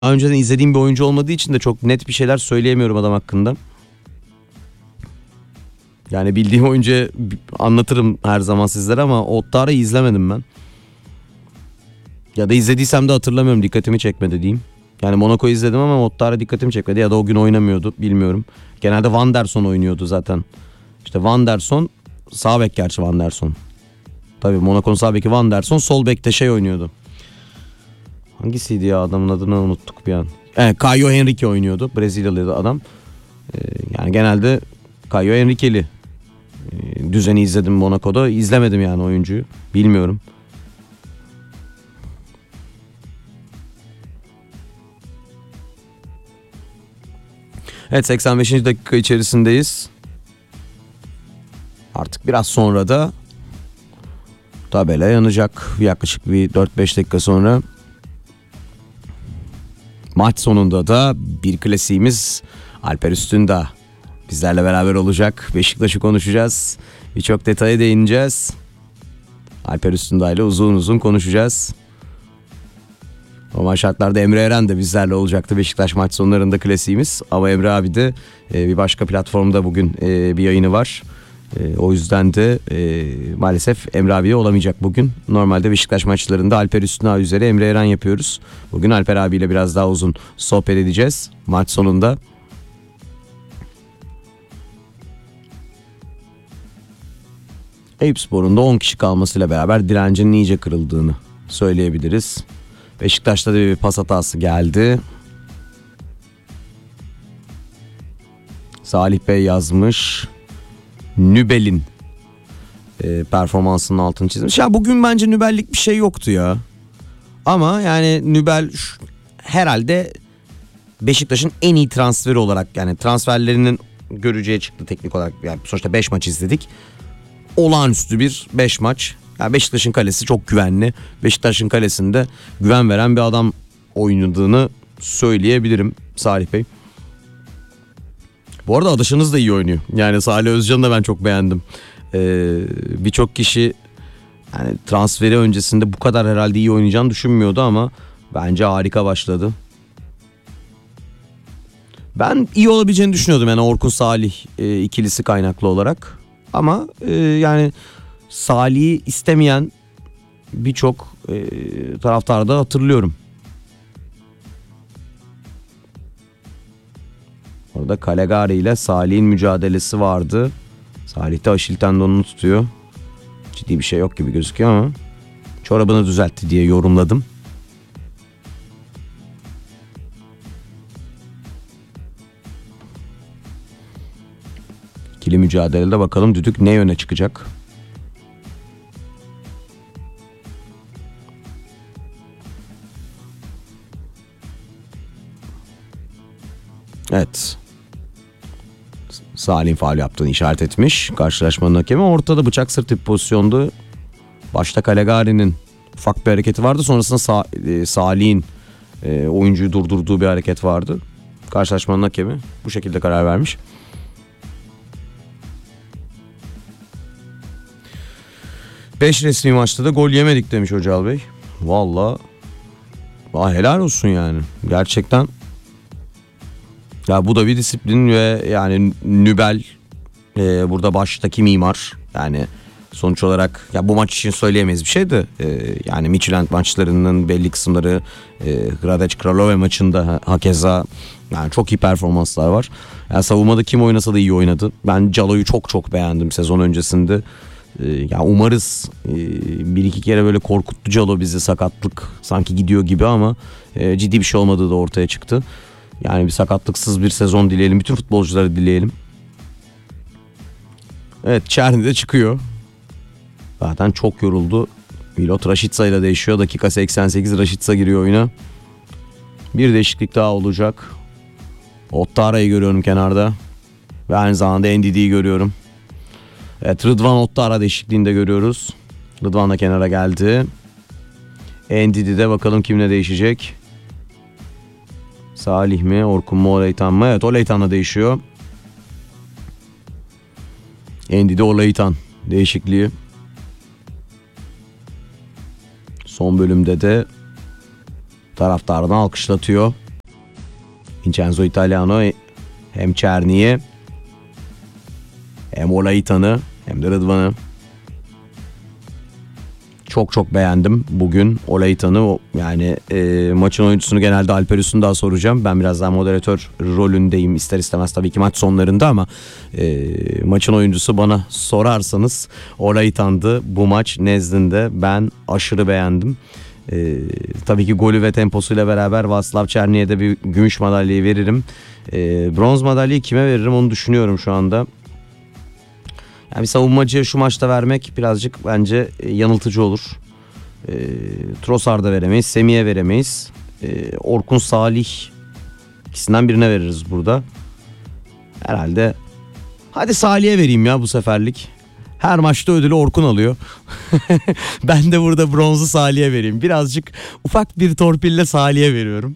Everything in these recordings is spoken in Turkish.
Daha önceden izlediğim bir oyuncu olmadığı için de çok net bir şeyler söyleyemiyorum adam hakkında. Yani bildiğim oyuncu anlatırım her zaman sizlere ama Ottara'yı izlemedim ben. Ya da izlediysem de hatırlamıyorum, dikkatimi çekmedi diyeyim. Yani Monaco'yu izledim ama Ottara dikkatimi çekmedi ya da o gün oynamıyordu, bilmiyorum. Genelde Van der Son oynuyordu zaten. İşte Van der Son sağ bek, gerçi Van der Son. Tabii Monaco'nun sağ beki Van der Son, sol bekte şey oynuyordu. Hangisiydi ya, adamın adını unuttuk bir an. Caio Henrique oynuyordu, Brezilyalıydı adam. Yani genelde Caio Henrique'li düzeni izledim Monaco'da. İzlemedim yani oyuncuyu, bilmiyorum. Evet, 85. dakika içerisindeyiz. Artık biraz sonra da tabela yanacak. Yaklaşık bir 4-5 dakika sonra. Maç sonunda da bir klasiğimiz Alper Üstündağ bizlerle beraber olacak. Beşiktaş'ı konuşacağız. Birçok detaya değineceğiz. Alper Üstündağ ile uzun uzun konuşacağız. Normal şartlarda Emre Eren de bizlerle olacaktı Beşiktaş maç sonlarında klasiğimiz. Ama Emre abi de bir başka platformda bugün bir yayını var. O yüzden de maalesef Emre abiye olamayacak bugün. Normalde Beşiktaş maçlarında Alper Üstündağ üzere Emre Eren yapıyoruz. Bugün Alper abiyle biraz daha uzun sohbet edeceğiz maç sonunda. Eyüpspor'un da 10 kişi kalmasıyla beraber direncinin iyice kırıldığını söyleyebiliriz. Beşiktaş'ta da bir pas hatası geldi. Salih Bey yazmış. Nübel'in performansının altını çizmiş. Ya bugün bence Nübel'lik bir şey yoktu ya. Ama yani Nübel herhalde Beşiktaş'ın en iyi transferi olarak, yani transferlerinin göreceği çıktı teknik olarak. Yani sonuçta 5 maç izledik. Olağanüstü bir 5 maç. Yani Beşiktaş'ın kalesi çok güvenli. Beşiktaş'ın kalesinde güven veren bir adam oynadığını söyleyebilirim Salih Bey. Bu arada adaşınız da iyi oynuyor. Yani Salih Özcan'ı da ben çok beğendim. Birçok kişi yani transferi öncesinde bu kadar herhalde iyi oynayacağını düşünmüyordu ama bence harika başladı. Ben iyi olabileceğini düşünüyordum yani Orkun Salih ikilisi kaynaklı olarak. Ama yani Salih'i istemeyen birçok taraftarda hatırlıyorum. Orada Calegari ile Salih'in mücadelesi vardı. Salih de Aşil tendonunu tutuyor. Ciddi bir şey yok gibi gözüküyor ama çorabını düzeltti diye yorumladım. İkili mücadelede bakalım düdük ne yöne çıkacak? Evet. Salih'in faul yaptığını işaret etmiş. Karşılaşmanın hakemi ortada bıçak sırtı bir pozisyondu. Başta Calegari'nin ufak bir hareketi vardı. Sonrasında Salih'in oyuncuyu durdurduğu bir hareket vardı. Karşılaşmanın hakemi bu şekilde karar vermiş. Beş resmi maçta da gol yemedik demiş Hocal Bey. Vallahi helal olsun yani. Gerçekten. Ya bu da bir disiplin ve yani Nübel burada baştaki mimar. Yani sonuç olarak ya bu maç için söyleyemeyiz bir şey de yani Midtjylland maçlarının belli kısımları, Hradec Kralove maçında hakeza yani çok iyi performanslar var. Yani savunmada kim oynasa da iyi oynadı. Ben Calo'yu çok çok beğendim sezon öncesinde. Ya umarız bir iki kere böyle korkuttu Calo bizi, sakatlık sanki gidiyor gibi ama ciddi bir şey olmadığı da ortaya çıktı. Yani bir sakatlıksız bir sezon dileyelim. Bütün futbolcuları dileyelim. Evet, Çerni de çıkıyor. Zaten çok yoruldu. Milot Rashica ile değişiyor. Dakika 88 Rashica giriyor oyuna. Bir değişiklik daha olacak. Ottara'yı görüyorum kenarda. Ve aynı zamanda Ndidi'yi görüyorum. Evet, Rıdvan Ottara değişikliğini de görüyoruz. Rıdvan da kenara geldi. Ndidi'de bakalım kimle değişecek. Salih mi, Orkun mu, Oleytan mı? Evet, Oleytan'la değişiyor. Ndidi Oleytan değişikliği. Son bölümde de taraftarını alkışlatıyor. Vincenzo Italiano hem Çerni'yi hem Olaitan'ı hem de Rıdvan'ı çok beğendim bugün Olaitan'ı. Yani maçın oyuncusunu genelde Alper Üstündağ'a soracağım. Ben biraz daha moderatör rolündeyim ister istemez tabii ki maç sonlarında, ama maçın oyuncusu bana sorarsanız Olaitan'dı bu maç nezdinde. Ben aşırı beğendim. Tabii ki golü ve temposuyla beraber Václav Černy'e de bir gümüş madalyayı veririm. Bronz madalyayı kime veririm onu düşünüyorum şu anda. Yani bir savunmacıya şu maçta vermek birazcık bence yanıltıcı olur. Trossard'a veremeyiz, Semih'e veremeyiz. Orkun, Salih, ikisinden birine veririz burada. Herhalde hadi Salih'e vereyim ya bu seferlik. Her maçta ödülü Orkun alıyor. Ben de burada bronzu Salih'e vereyim. Birazcık ufak bir torpille Salih'e veriyorum.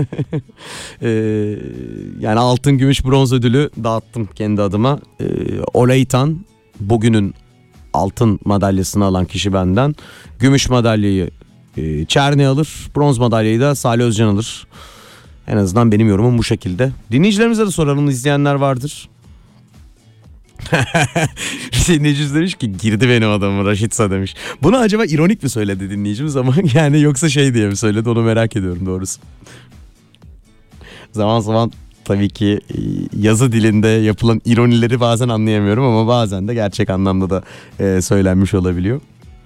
Yani altın, gümüş, bronz ödülü dağıttım kendi adıma. Olaitan bugünün altın madalyasını alan kişi benden. Gümüş madalyayı Çerni alır. Bronz madalyayı da Salih Özcan alır. En azından benim yorumum bu şekilde. Dinleyicilerimize de soralım, izleyenler vardır. Dinleyicimiz demiş ki girdi benim adamım Raşitsa demiş. Bunu acaba ironik mi söyledi dinleyicimiz ama yani yoksa şey diye mi söyledi, onu merak ediyorum doğrusu. Zaman zaman tabii ki yazı dilinde yapılan ironileri bazen anlayamıyorum ama bazen de gerçek anlamda da söylenmiş olabiliyor.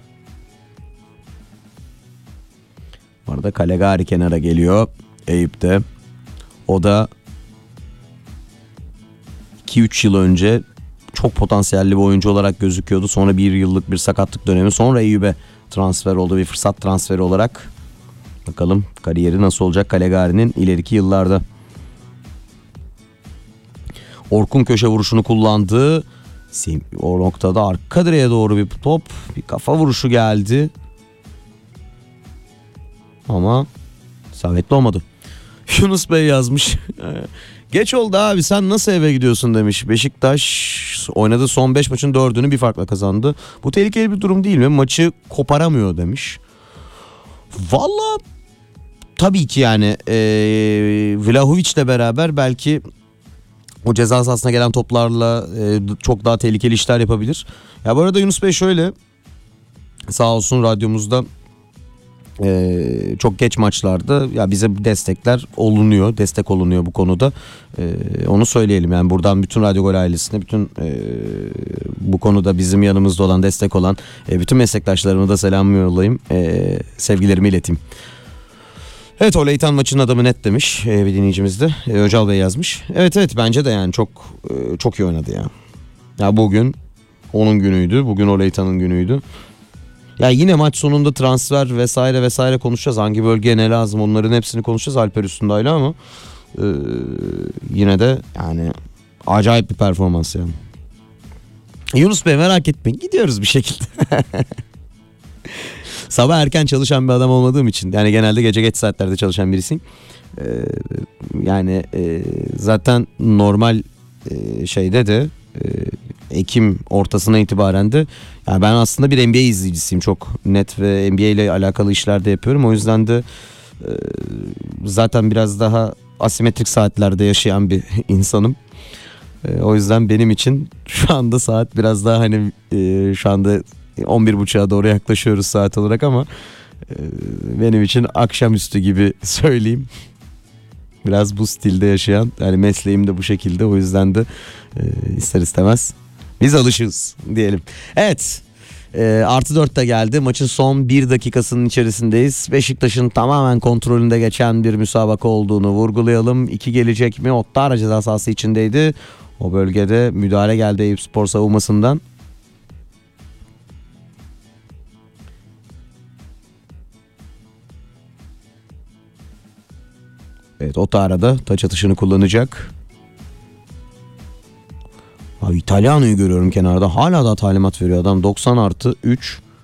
Bu arada Calegari kenara geliyor Eyüp'te. O da 2-3 yıl önce çok potansiyelli bir oyuncu olarak gözüküyordu. Sonra bir yıllık bir sakatlık dönemi. Sonra Eyüp'e transfer oldu, bir fırsat transferi olarak. Bakalım kariyeri nasıl olacak Calegari'nin ileriki yıllarda. Orkun köşe vuruşunu kullandı. O noktada arka direğe doğru bir top, bir kafa vuruşu geldi. Ama isabetli olmadı. Yunus Bey yazmış. Geç oldu abi, sen nasıl eve gidiyorsun demiş. Beşiktaş oynadığı son 5 maçın 4'ünü bir farkla kazandı. Bu tehlikeli bir durum değil mi? Maçı koparamıyor demiş. Valla tabii ki yani Vlahovic'le beraber belki o ceza sahasına gelen toplarla çok daha tehlikeli işler yapabilir. Ya bu arada Yunus Bey şöyle, sağ olsun radyomuzda çok geç maçlarda ya bize destek olunuyor bu konuda. Onu söyleyelim yani buradan bütün Radyo Gol ailesine, bütün bu konuda bizim yanımızda olan, destek olan bütün meslektaşlarıma da selam yollayayım, sevgilerimi ileteyim. Evet, Olaitan maçın adamı net demiş bir dinleyicimiz de. Öcal Bey yazmış. Evet bence de yani çok iyi oynadı ya. Ya bugün onun günüydü. Bugün Olaitan'ın günüydü. Ya yine maç sonunda transfer vesaire konuşacağız. Hangi bölgeye ne lazım onların hepsini konuşacağız Alper Üstündağ'la ama yine de yani acayip bir performans yani. Yunus Bey merak etmeyin, gidiyoruz bir şekilde. Sabah erken çalışan bir adam olmadığım için, yani genelde gece geç saatlerde çalışan birisiyim. Yani zaten normal şeyde de Ekim ortasına itibaren de yani ben aslında bir NBA izleyicisiyim, çok net ve NBA ile alakalı işler de yapıyorum. O yüzden de zaten biraz daha asimetrik saatlerde yaşayan bir insanım. O yüzden benim için şu anda saat biraz daha hani şu anda 11.30'a doğru yaklaşıyoruz saat olarak ama benim için akşamüstü gibi söyleyeyim. Biraz bu stilde yaşayan, yani mesleğim de bu şekilde, o yüzden de ister istemez biz alışığız diyelim. Evet, artı 4 de geldi. Maçın son 1 dakikasının içerisindeyiz. Beşiktaş'ın tamamen kontrolünde geçen bir müsabaka olduğunu vurgulayalım. 2 gelecek mi? Ottara ceza sahası içindeydi. O bölgede müdahale geldi Eyüpspor savunmasından. Evet, Ottara'da taç atışını kullanacak. Abi İtalyano'yu görüyorum kenarda. Hala da talimat veriyor adam. 90+3.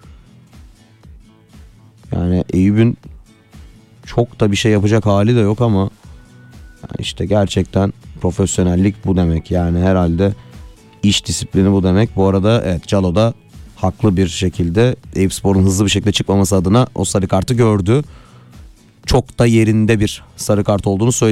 Yani Eyüp'ün çok da bir şey yapacak hali de yok ama yani işte gerçekten profesyonellik bu demek. Yani herhalde iş disiplini bu demek. Bu arada evet, Calo da haklı bir şekilde Eyüpspor'un hızlı bir şekilde çıkmaması adına o sarı kartı gördü. Çok da yerinde bir sarı kart olduğunu söyleyeyim.